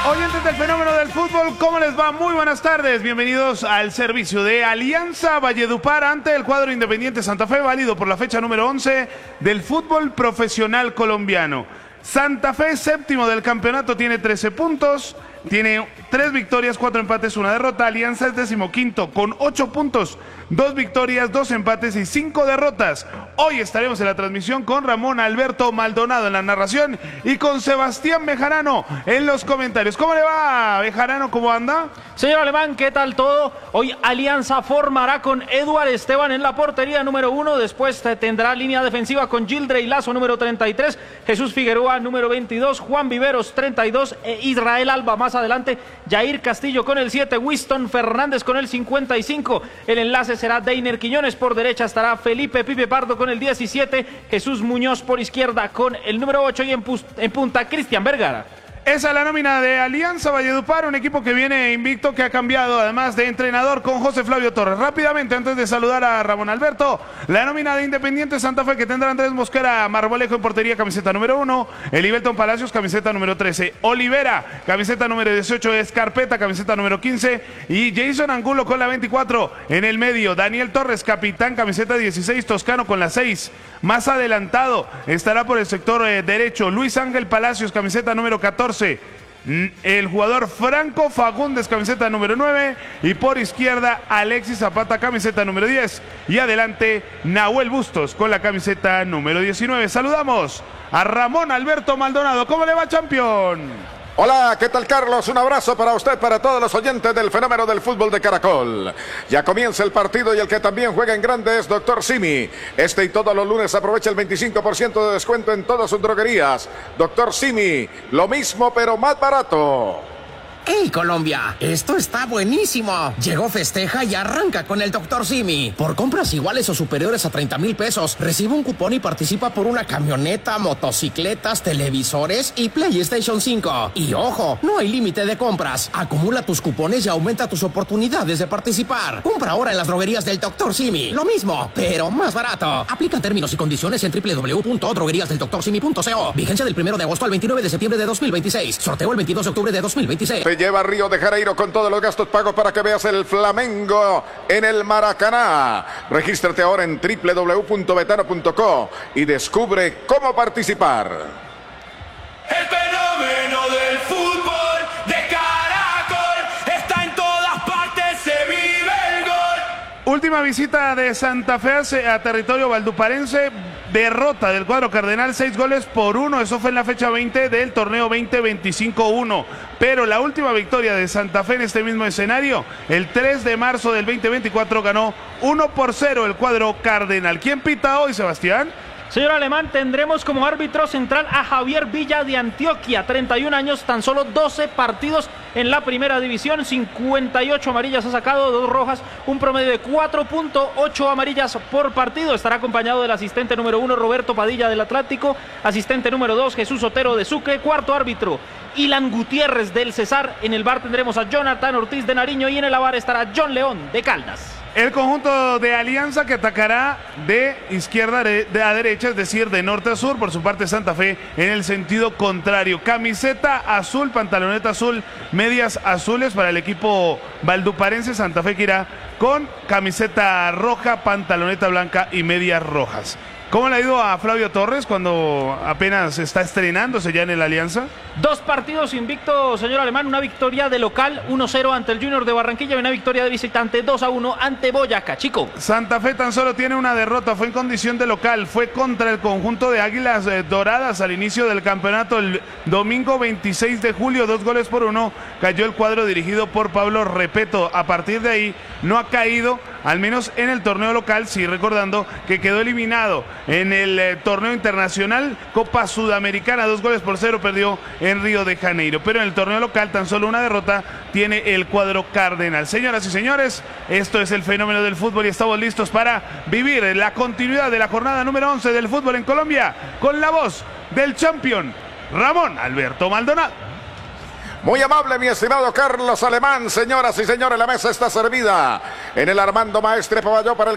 Oyentes del fenómeno del fútbol, ¿cómo les va? Muy buenas tardes, bienvenidos al servicio de Alianza Valledupar ante el cuadro Independiente Santa Fe, válido por la fecha número 11 del fútbol profesional colombiano. Santa Fe, séptimo del campeonato, tiene 13 puntos, tiene 3 victorias, 4 empates, 1 derrota. Alianza es decimoquinto con 8 puntos, 2 victorias, 2 empates y 5 derrotas. Hoy estaremos en la transmisión con Ramón Alberto Maldonado en la narración y con Sebastián Bejarano en los comentarios. ¿Cómo le va, Bejarano? ¿Cómo anda? Señor Alemán, ¿qué tal todo? Hoy Alianza formará con Eduard Esteban en la portería número 1, después tendrá línea defensiva con Gildrey Lazo número 33, Jesús Figueroa número 22, Juan Viveros 32 e Israel Alba más adelante, Jair Castillo con el 7, Winston Fernández con el 55, el enlace será Deiner Quiñones, por derecha estará Felipe Pipe Pardo con el 17, Jesús Muñoz por izquierda con el número 8 y en punta Cristian Vergara. Esa es la nómina de Alianza Valledupar, un equipo que viene invicto, que ha cambiado además de entrenador con José Flavio Torres. Rápidamente, antes de saludar a Ramón Alberto, la nómina de Independiente Santa Fe, que tendrá Andrés Mosquera Marmolejo en portería, camiseta número 1, Elivelton Palacios, camiseta número 13, Olivera, camiseta número 18, Escarpeta, camiseta número 15, y Jason Angulo con la 24 en el medio, Daniel Torres, capitán, camiseta 16, Toscano con la 6. Más adelantado estará por el sector derecho Luis Ángel Palacios, camiseta número 14. El jugador Franco Fagundes, camiseta número 9. Y por izquierda Alexis Zapata, camiseta número 10. Y adelante Nahuel Bustos con la camiseta número 19. Saludamos a Ramón Alberto Maldonado. ¿Cómo le va, campeón? Hola, ¿qué tal, Carlos? Un abrazo para usted, para todos los oyentes del fenómeno del fútbol de Caracol. Ya comienza el partido y el que también juega en grande es Dr. Simi. Este y todos los lunes aprovecha el 25% de descuento en todas sus droguerías. Dr. Simi, lo mismo pero más barato. ¡Hey, Colombia! Esto está buenísimo. Llegó Festeja y arranca con el Dr. Simi. Por compras iguales o superiores a 30,000 pesos, recibe un cupón y participa por una camioneta, motocicletas, televisores y PlayStation 5. Y ojo, no hay límite de compras. Acumula tus cupones y aumenta tus oportunidades de participar. Compra ahora en las droguerías del Dr. Simi. Lo mismo, pero más barato. Aplican términos y condiciones en www.drogueríasdeldoctorsimi.co. Vigencia del 1 de agosto al 29 de septiembre de 2026. Sorteo el 22 de octubre de 2026. Lleva Río de Janeiro con todos los gastos pagos para que veas el Flamengo en el Maracaná. Regístrate ahora en www.betano.co y descubre cómo participar. El fenómeno del fútbol de Caracol está en todas partes, se vive el gol. Última visita de Santa Fe a territorio valduparense. Derrota del cuadro cardenal, 6-1. Eso fue en la fecha 20 del torneo 20-25-1. Pero la última victoria de Santa Fe en este mismo escenario, el 3 de marzo del 2024, ganó 1-0 el cuadro cardenal. ¿Quién pita hoy, Sebastián? Señor Alemán, tendremos como árbitro central a Javier Villa de Antioquia, 31 años, tan solo 12 partidos en la primera división, 58 amarillas ha sacado, 2 rojas, un promedio de 4.8 amarillas por partido. Estará acompañado del asistente número 1, Roberto Padilla del Atlántico, asistente número 2, Jesús Otero de Sucre, cuarto árbitro, Ilan Gutiérrez del Cesar. En el bar tendremos a Jonathan Ortiz de Nariño y en el bar estará John León de Caldas. El conjunto de Alianza, que atacará de izquierda a derecha, es decir, de norte a sur. Por su parte, Santa Fe en el sentido contrario. Camiseta azul, pantaloneta azul, medias azules para el equipo valduparense. Santa Fe que irá con camiseta roja, pantaloneta blanca y medias rojas. ¿Cómo le ha ido a Flavio Torres cuando apenas está estrenándose ya en el Alianza? 2 partidos invictos, señor Alemán. Una victoria de local, 1-0 ante el Junior de Barranquilla, y una victoria de visitante, 2-1 ante Boyacá Chico. Santa Fe tan solo tiene una derrota, fue en condición de local, fue contra el conjunto de Águilas Doradas al inicio del campeonato el domingo 26 de julio, 2-1, cayó el cuadro dirigido por Pablo Repeto. A partir de ahí no ha caído, al menos en el torneo local, sí, recordando que quedó eliminado en el torneo internacional Copa Sudamericana, 2-0 perdió en Río de Janeiro, pero en el torneo local tan solo una derrota tiene el cuadro cardenal. Señoras y señores, esto es el fenómeno del fútbol y estamos listos para vivir la continuidad de la jornada número 11 del fútbol en Colombia con la voz del campeón Ramón Alberto Maldonado. Muy amable, mi estimado Carlos Alemán. Señoras y señores, la mesa está servida en el Armando Maestre Paballó para el